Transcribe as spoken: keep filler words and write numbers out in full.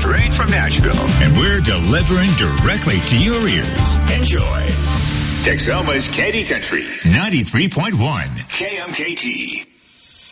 straight from Nashville. And we're delivering directly to your ears. Enjoy. Texoma's Candy Country, ninety-three point one K M K T.